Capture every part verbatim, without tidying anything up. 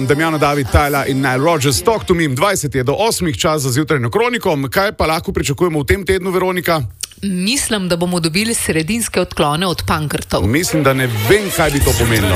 Damjano, David, Tyler in Nile Rodgers, Talk to Me, dvajset je do osmih, čas za zjutrajno kroniko. Kaj pa lahko pričakujemo v tem tednu, Veronika? Mislim, da bomo dobili sredinske odklone od pankrtov. Mislim, da ne vem, kaj bi to pomenilo.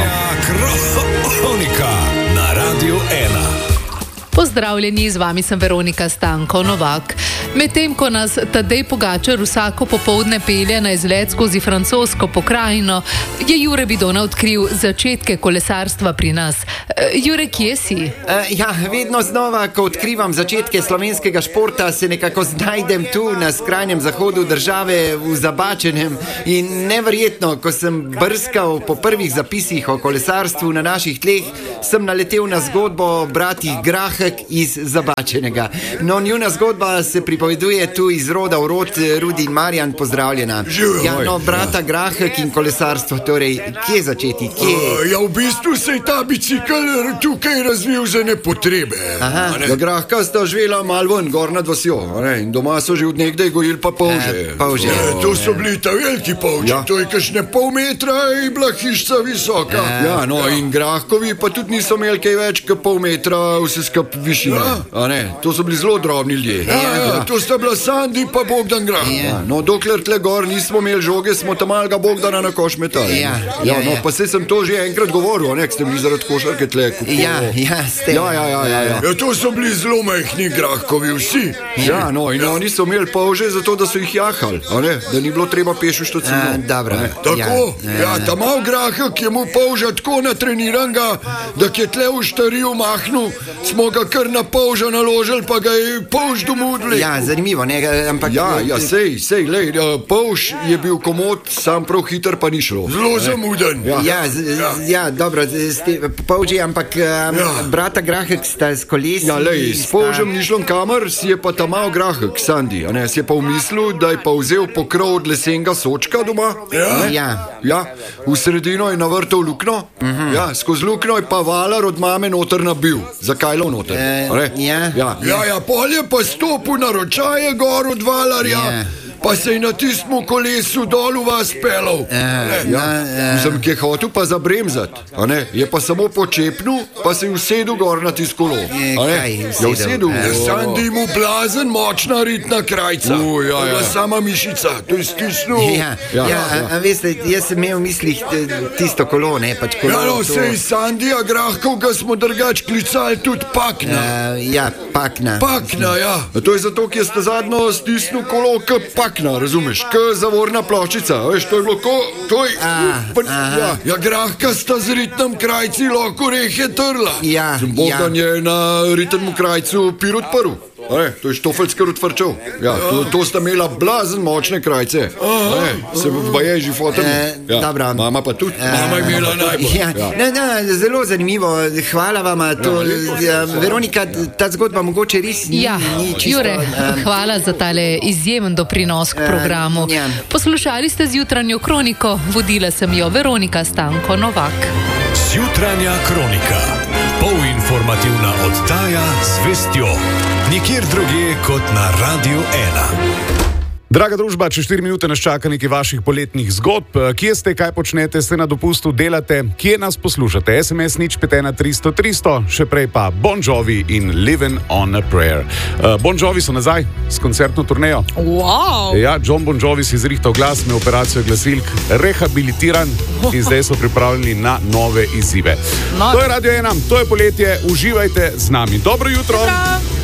Kronika na Radiu ena. Pozdravljeni, z vami sem Veronika Stanko Novak. Medtem ko nas Tadej Pogačar vsako popoldne pelje na izlet skozi francosko pokrajino, je Jure Bidona odkril začetke kolesarstva pri nas. Jure, kje si? Uh, ja, vedno znova, ko odkrivam začetke slovenskega športa, se nekako znajdem tu na skrajnem zahodu države v Zabačenem. In neverjetno, ko sem brskal po prvih zapisih o kolesarstvu na naših tleh, sem naletel na zgodbo bratih Grahek iz Zabačenega. No, njuna zgodba se pripoveduje tu iz roda v rod. Rudi in Marjan, pozdravljena. Ja, no, brata Grahek in kolesarstvo, torej, kje začeti? Kje? Uh, ja, v bistvu se je ta bicikl tukaj razvil za nepotrebe. Aha. Ja, Grahka sta živela malo ven, gor nad vasjo, ne? In doma so že od nekdaj gojili pa polže. Uh, polže. Ja, to so bili ta veliki polži, ja. To je kakšne pol metra in bila hišca visoka. Uh, ja, no, in Grahkovi pa tudi niso imeli kaj več kot pol metra vse skup višine. Ja. A ne, to so bili zelo drobni ljudje. Ja, ja, ja. To sta bila Sandi pa Bogdan Grah. Ja. No, dokler tle gor nismo imeli žoge, smo tam malega Bogdana na koš metali. Ja, ja, ja, no, ja. Pa se sem to že enkrat govoril, ne, ste bili zaradi košarke tle. Ja, ja, ste. Ja, ja, ja, ja, ja. Ja, to so bili zelo majhni Grahkovi vsi. Ja, no, in oni so imeli polže zato, da so jih jahali, a ne, da ni bilo treba peš što celo. Dobro. Tako, ja, ja, ta mal Grahek je mu polža tako natreniranga, da ki je tle v štariju mahnu, smo ga kar na polža naložili, pa ga je polž domudili. Ja, zanimivo, ne, ampak... Ja, ja, sej, sej, lej, polž je bil komod, sam prav hiter pa ni šlo. Zelo zamuden. Ja, ja, z, ja. ja dobro, ste polži, ampak um, ja. Brata Grahek sta s kolesi... Ja, lej, s polžem ni šlo kamer, si je pa ta mal Grahek, Sandi, a ne, si je pa umislil, da je pa vzel pokrov od lesenega sočka doma. Ja. Ja. Ja, v sredino je navrtal lukno, uh-huh. Ja, skozi lukno je pa valar od mame noter nabil. Zakaj lo noter? Uh, ja. Ja, ja, ja, pol je pa stopil na ročaje gor od valarja. Ja. Pa se je na tistem kolesu dol v vas pelal. Uh, ja, uh, Sem ki je hotel pa zabremzati, a ne, je pa samo počepnil, pa se je usedel gor na tisto kolo. Kaj je usedel? Uh, Sandi mu blazen, močna ritna krajca. Uh, ja, ja. Sama mišica, to je stisnil. Ja, ja, ja, ja. A, a veste, jaz sem imel v mislih tisto kolo, ne, pač kolo. Ja, no, to... sej Sandija Grahkov, ga smo drugač klicali tudi Pakna. Uh, ja, Pakna. Pakna, ja. A to je zato, ki je sta zadnjo stisnil kolo k Pakna, razumeš, k zavorna ploščica, veš, to je bilo ko, to je, pa, ja, ja, Grahka sta z ritnem krajci lahko rehe trla. Ja, Bogdan ja. je na ritnem krajcu pir odprl. Ne, to je štofeljski odvrčal. Ja, to, to sta imela blazen močne krajce. Ne, se baje že fotem. Ja, dobro. Mama pa tudi. E, Mama je imela najbolj. Ja, ja. Ne, ne, zelo zanimivo. Hvala vama. To, ja, Veronika, ta zgodba mogoče res ni, ja, ni čisto... Jure, um, hvala za tale izjemen doprinos k programu. Ja. Poslušali ste zjutranjo kroniko, vodila sem jo Veronika Stanko Novak. Zjutranja kronika. Polinformativna oddaja z vestjo. Nikjer drugje kot na Radiu ena. Draga družba, čez štiri minute nas čaka nekaj vaših poletnih zgodb. Kje ste, kaj počnete, ste na dopustu, delate, kje nas poslušate? es em es nič pet ena tristo tristo, še prej pa Bon Jovi in Living on a Prayer. Uh, Bon Jovi so nazaj s koncertno turnejo. Wow. Ja, John Bon Jovi si izrihtal glas, imel operacijo glasilk, rehabilitiran in zdaj so pripravljeni na nove izzive. No. To je Radio ena, to je poletje, uživajte z nami. Dobro jutro! Dobro.